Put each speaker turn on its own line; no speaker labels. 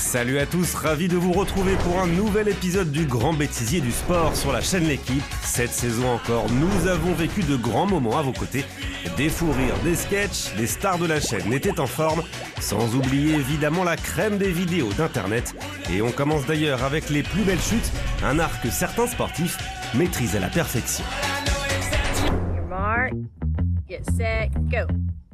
Salut à tous, ravi de vous retrouver pour un nouvel épisode du Grand Bêtisier du Sport sur la chaîne L'Équipe. Cette saison encore, nous avons vécu de grands moments à vos côtés. Des fous rires, des sketchs, les stars de la chaîne étaient en forme, sans oublier évidemment la crème des vidéos d'internet. Et on commence d'ailleurs avec les plus belles chutes, un art que certains sportifs maîtrisent à la perfection.
Your mark, get set, go.